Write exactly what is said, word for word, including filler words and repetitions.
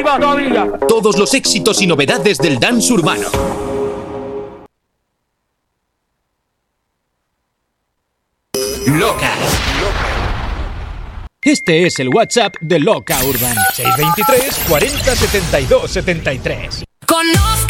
arriba todavía. Todos los éxitos y novedades del dance urbano. Loca. Este es el WhatsApp de Loca Urban. seis dos tres, cuarenta, setenta y dos, setenta y tres. Conozco